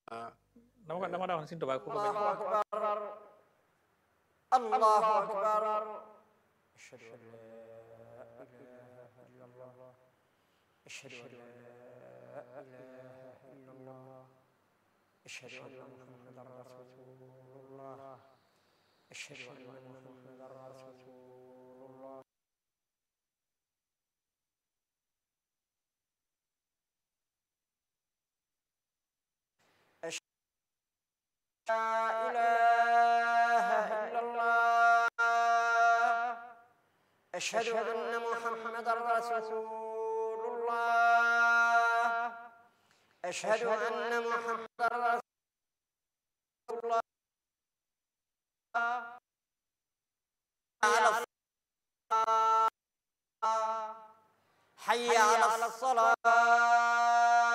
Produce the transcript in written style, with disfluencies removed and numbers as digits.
dama daa wax ne Sëriñ Tuubaa ku ko bañ الله أكبر الله أكبر أشهد أن لا إله إلا الله أشهد أن لا إله إلا الله أشهد أن محمدا رسول الله أشهد أن محمدا رسول الله لا إله إلا الله أشهد أن محمدا رسول الله أشهد أن محمدا رسول الله على الصلاة حي على الصلاة